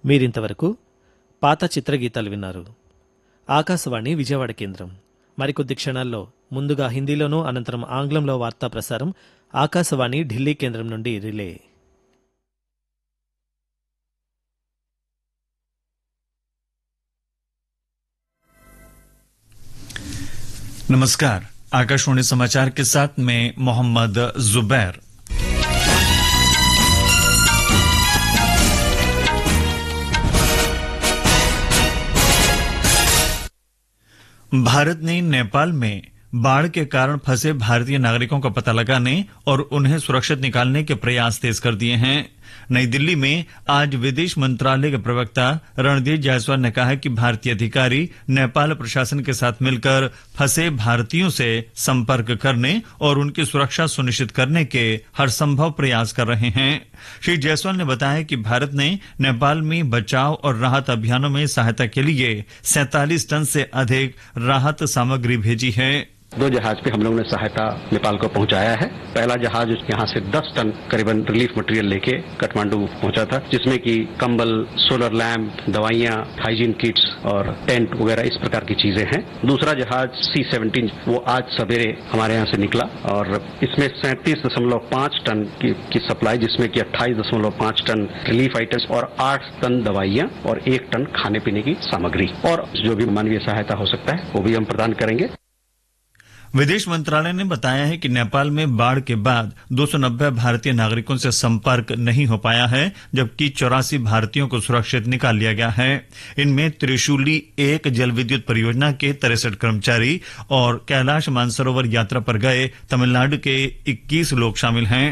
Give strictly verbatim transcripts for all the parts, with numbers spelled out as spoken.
మీరింతవరకు పాత చిత్రగీతాలు విన్నారు. ఆకాశవాణి విజయవాడ కేంద్రం. మరికొద్ది క్షణాల్లో ముందుగా హిందీలోనూ అనంతరం ఆంగ్లంలో వార్తా ప్రసారం ఆకాశవాణి ఢిల్లీ కేంద్రం నుండి రిలే. नमस्कार, आकाशवाणी समाचार के साथ मैं मोहम्मद जुबैर। भारत ने नेपाल में बाढ़ के कारण फंसे भारतीय नागरिकों का पता लगाने और उन्हें सुरक्षित निकालने के प्रयास तेज कर दिए हैं। नई दिल्ली में आज विदेश मंत्रालय के प्रवक्ता रणदीप जायसवाल ने कहा कि भारतीय अधिकारी नेपाल प्रशासन के साथ मिलकर फंसे भारतीयों से संपर्क करने और उनकी सुरक्षा सुनिश्चित करने के हर संभव प्रयास कर रहे हैं। श्री जायसवाल ने बताया कि भारत ने नेपाल में बचाव और राहत अभियानों में सहायता के लिए सैंतालीस टन से अधिक राहत सामग्री भेजी है। दो जहाज पे हम लोगों ने सहायता नेपाल को पहुंचाया है। पहला जहाज यहाँ से दस टन करीबन रिलीफ मटेरियल लेके काठमांडू पहुंचा था, जिसमें कि कंबल, सोलर लैंप, दवाइयाँ, हाइजीन किट्स और टेंट वगैरह इस प्रकार की चीजें हैं। दूसरा जहाज सी सेवनटीन वो आज सवेरे हमारे यहाँ से निकला और इसमें सैंतीस दशमलव पांच टन की, की सप्लाई, जिसमें कि अट्ठाईस दशमलव पांच टन रिलीफ आइटम्स और आठ टन दवाइयाँ और एक टन खाने पीने की सामग्री और जो भी मानवीय सहायता हो सकता है वो भी हम प्रदान करेंगे। विदेश मंत्रालय ने बताया है कि नेपाल में बाढ़ के बाद दो सौ नब्बे भारतीय नागरिकों से संपर्क नहीं हो पाया है, जबकि चौरासी भारतीयों को सुरक्षित निकाल लिया गया है। इनमें त्रिशूली एक जल विद्युत परियोजना के तिरसठ कर्मचारी और कैलाश मानसरोवर यात्रा पर गए तमिलनाडु के इक्कीस लोग शामिल हैं।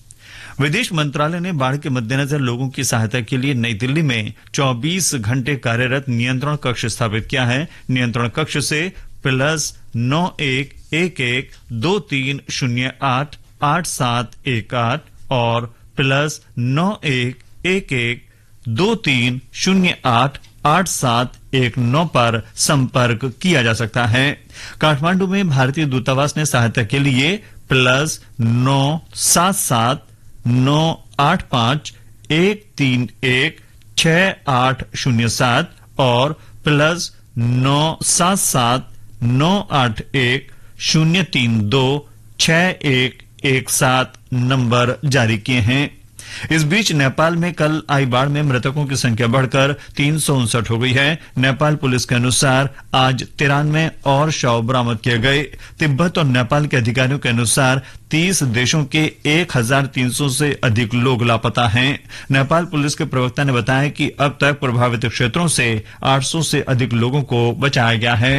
विदेश मंत्रालय ने बाढ़ के मद्देनजर लोगों की सहायता के लिए नई दिल्ली में चौबीस घंटे कार्यरत नियंत्रण कक्ष स्थापित किया है। नियंत्रण कक्ष से प्लस नौ एक एक एक दो तीन शून्य आठ आठ सात एक आठ और प्लस नौ एक एक एक दो तीन शून्य आठ आठ सात एक नौ पर संपर्क किया जा सकता है। काठमांडू में भारतीय दूतावास ने सहायता के लिए प्लस नौ सात सात नौ आठ पांच एक तीन एक छह आठ शून्य सात और प्लस नौ सात सात नौ आठ एक शून्य तीन दो छह एक एक सात नंबर जारी किए हैं। इस बीच नेपाल में कल आई बाढ़ में मृतकों की संख्या बढ़कर तीन सौ उनसठ हो गई है। नेपाल पुलिस के अनुसार आज तिरानवे और शव बरामद किए गए। तिब्बत और नेपाल के अधिकारियों के अनुसार तीस देशों के एक हजार तीन सौ से अधिक लोग लापता हैं। नेपाल पुलिस के प्रवक्ता ने बताया कि अब तक प्रभावित क्षेत्रों से आठ सौ से अधिक लोगों को बचाया गया है।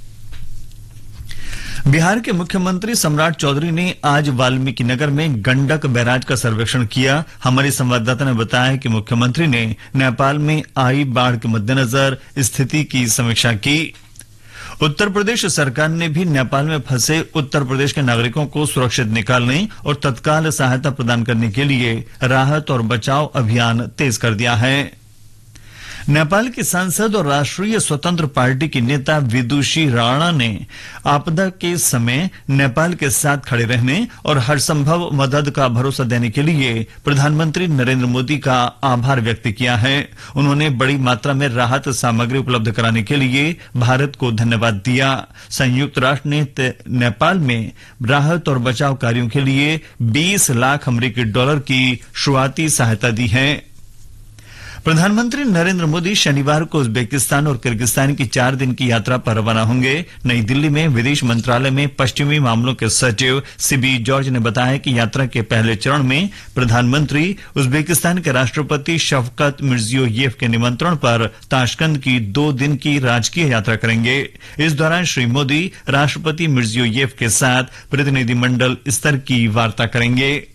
बिहार के मुख्यमंत्री सम्राट चौधरी ने आज वाल्मीकि नगर में गंडक बैराज का सर्वेक्षण किया। हमारे संवाददाता ने बताया कि मुख्यमंत्री ने नेपाल में आई बाढ़ के मद्देनजर स्थिति की समीक्षा की। उत्तर प्रदेश सरकार ने भी नेपाल में फंसे उत्तर प्रदेश के नागरिकों को सुरक्षित निकालने और तत्काल सहायता प्रदान करने के लिए राहत और बचाव अभियान तेज कर दिया है। नेपाल के सांसद और राष्ट्रीय स्वतंत्र पार्टी की नेता विदुषी राणा ने आपदा के समय नेपाल के साथ खड़े रहने और हर संभव मदद का भरोसा देने के लिए प्रधानमंत्री नरेंद्र मोदी का आभार व्यक्त किया है। उन्होंने बड़ी मात्रा में राहत सामग्री उपलब्ध कराने के लिए भारत को धन्यवाद दिया। संयुक्त राष्ट्र ने नेपाल में राहत और बचाव कार्यों के लिए बीस लाख अमेरिकी डॉलर की शुरुआती सहायता दी है। प्रधानमंत्री नरेंद्र मोदी शनिवार को उज्बेकिस्तान और किर्गिस्तान की चार दिन की यात्रा पर रवाना होंगे। नई दिल्ली में विदेश मंत्रालय में पश्चिमी मामलों के सचिव सीबी जॉर्ज ने बताया कि यात्रा के पहले चरण में प्रधानमंत्री उज्बेकिस्तान के राष्ट्रपति शफकत मिर्जियोयेव के निमंत्रण पर ताशकंद की दो दिन की राजकीय यात्रा करेंगे। इस दौरान श्री मोदी राष्ट्रपति मिर्जियोयेव के साथ प्रतिनिधिमंडल स्तर की वार्ता करेंगे।